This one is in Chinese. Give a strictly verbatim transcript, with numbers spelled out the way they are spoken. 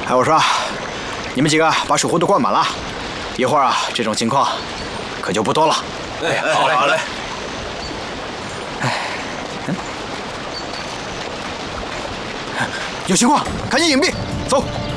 哎，我说，你们几个把水壶都灌满了，一会儿啊，这种情况可就不多了。 哎，好嘞，好嘞。 哎，嗯，有情况，赶紧隐蔽，走。